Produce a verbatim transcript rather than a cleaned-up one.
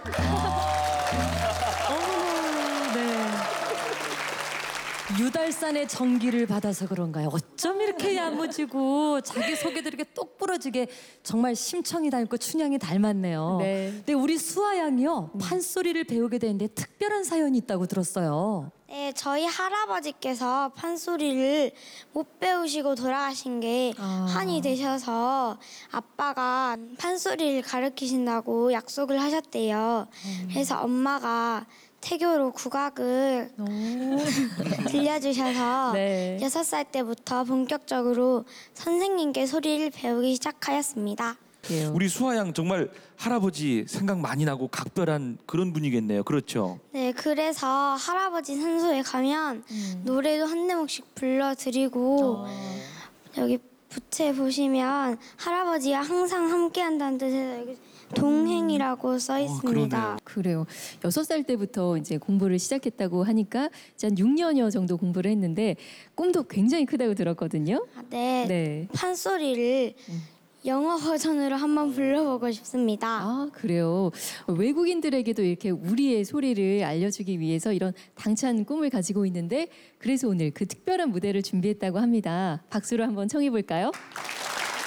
어머나, 네. 유달산의 전기를 받아서 그런가요? 어쩜 이렇게 야무지고 자기 소개도 이렇게 똑 부러지게 정말 심청이 닮고 춘향이 닮았네요. 네. 근데 우리 수아 양이요 판소리를 배우게 되는데 특별한 사연이 있다고 들었어요. 네, 저희 할아버지께서 판소리를 못 배우시고 돌아가신 게 아. 한이 되셔서 아빠가 판소리를 가르치신다고 약속을 하셨대요. 그래서 엄마가 태교로 국악을 들려주셔서 네. 여섯 살 때부터 본격적으로 선생님께 소리를 배우기 시작하였습니다. 그래요. 우리 수아 양 정말 할아버지 생각 많이 나고 각별한 그런 분이겠네요. 그렇죠? 네, 그래서 할아버지 산소에 가면 노래도 한 대목씩 불러드리고 여기 부채 보시면 할아버지가 항상 함께한다는 뜻에서 여기 동행이라고 써 있습니다. 그러네요. 그래요. 여섯 살 때부터 이제 공부를 시작했다고 하니까 이제 한 육 년여 정도 공부를 했는데 꿈도 굉장히 크다고 들었거든요. 아, 네, 네. 판소리를 영어 버전으로 한번 불러보고 싶습니다. 아, 그래요. 외국인들에게도 이렇게 우리의 소리를 알려주기 위해서 이런 당찬 꿈을 가지고 있는데 그래서 오늘 그 특별한 무대를 준비했다고 합니다. 박수로 한번 청해 볼까요?